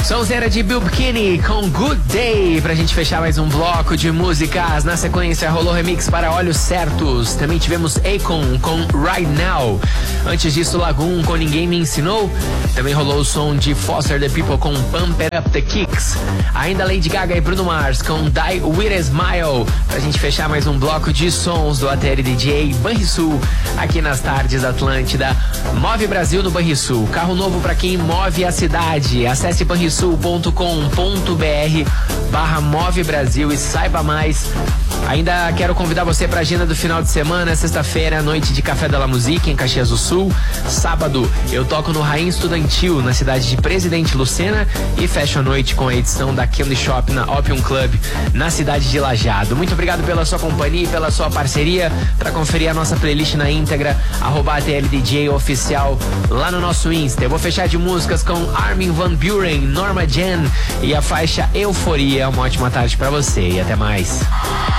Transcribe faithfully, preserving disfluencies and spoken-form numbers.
Sonzeira de Bill Bikini com Good Day pra gente fechar mais um bloco de músicas. Na sequência rolou remix para Olhos Certos. Também tivemos Akon com Right Now. Antes disso, Lagoon com Ninguém Me Ensinou. Também rolou o som de Foster the People com Pump It Up the Kicks. Ainda Lady Gaga e Bruno Mars com Die With a Smile. Pra gente fechar mais um bloco de sons do A T L D J Banrisul aqui nas tardes da Atlântida. Move Brasil no Banrisul. Carro novo pra quem move a cidade. Acesse banrisul ponto com ponto br barra Move Brasil e saiba mais. Ainda quero convidar você para a agenda do final de semana. Sexta-feira, noite de Café da La Musique em Caxias do Sul. Sábado, eu toco no Rainha Estudantil, na cidade de Presidente Lucena. E fecho a noite com a edição da Candy Shop na Opium Club, na cidade de Lajeado. Muito obrigado pela sua companhia e pela sua parceria. Para conferir a nossa playlist na íntegra, arroba A T L D J Oficial lá no nosso Insta. Eu vou fechar de músicas com Armin van Buuren, Norma Jean e a faixa Euforia. Uma ótima tarde para você e até mais.